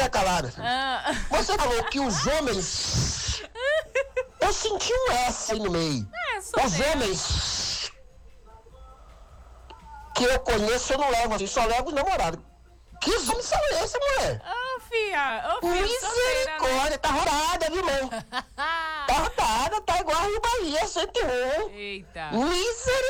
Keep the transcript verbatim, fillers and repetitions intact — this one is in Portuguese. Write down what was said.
ficar calada. Ah. Você falou que os homens... Eu senti um S aí no meio. É, só Os mesmo. homens que eu conheço, eu não levo assim, só levo os namorados. Que homens são esses, mulher? Ô, fia. Ô, filha solteira, né? Misericórdia, tá rodada, viu, mãe? Tá rodada, tá igual a Rio Bahia, cento e um. Eita. Misericórdia.